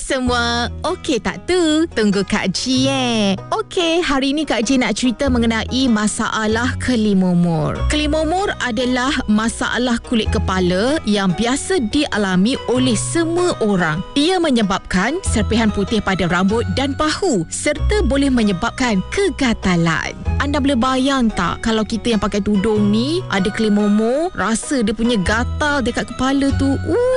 semua, okey tak tu? Tunggu Kak G Okey, hari ni Kak G nak cerita mengenai masalah kelimumur. Kelimumur adalah masalah kulit kepala yang biasa dialami oleh semua orang. Ia menyebabkan serpihan putih pada rambut dan bahu serta boleh menyebabkan kegatalan. Anda boleh bayang tak kalau kita yang pakai tudung ni ada kelimumur, rasa dia punya gatal dekat kepala tu.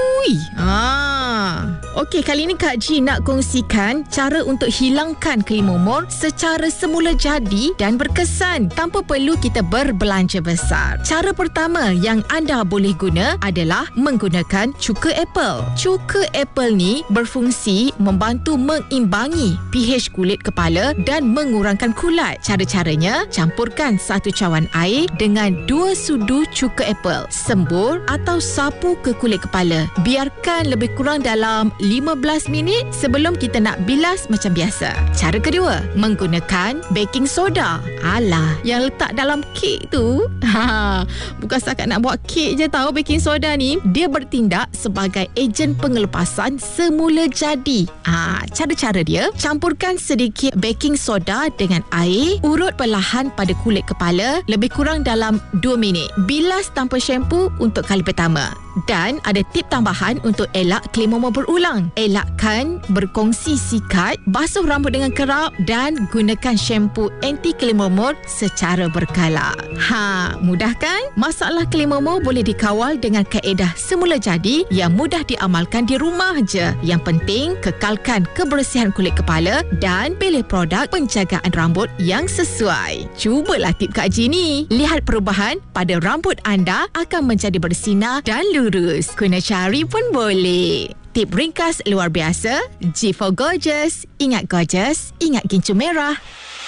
Okey, kali ni Kak G nak kongsikan cara untuk hilangkan kelimumur secara semula jadi dan berkesan tanpa perlu kita berbelanja besar. Cara pertama yang anda boleh guna adalah menggunakan cuka apple. Cuka apple ni berfungsi membantu mengimbangi pH kulit kepala dan mengurangkan kulat. Cara-caranya, campurkan 1 cawan air dengan 2 sudu cuka apple. Sembur atau sapu ke kulit kepala. Biarkan lebih kurang dalam 15 minit sebelum kita nak bilas macam biasa. Cara kedua, menggunakan baking soda. Alah, yang letak dalam kek tu. Bukan setakat nak buat kek je tahu baking soda ni. Dia bertindak sebagai ejen pengelepasan semula jadi. Cara-cara dia, campurkan sedikit baking soda dengan air, urut perlahan pada kulit kepala lebih kurang dalam 2 minit. Bilas tanpa shampoo untuk kali pertama. Dan ada tip tambahan untuk elak kelimumur berulang. Elakkan berkongsi sikat, basuh rambut dengan kerap dan gunakan shampoo anti kelimumur secara berkala. Mudah kan? Masalah kelimumur boleh dikawal dengan kaedah semula jadi yang mudah diamalkan di rumah je. Yang penting, kekalkan kebersihan kulit kepala dan pilih produk penjagaan rambut yang sesuai. Cubalah tip Kak G ni. Lihat perubahan pada rambut anda akan menjadi bersinar dan lurus. Guna cari pun boleh. Tip ringkas luar biasa. G for Gorgeous. Ingat gorgeous, ingat gincu merah.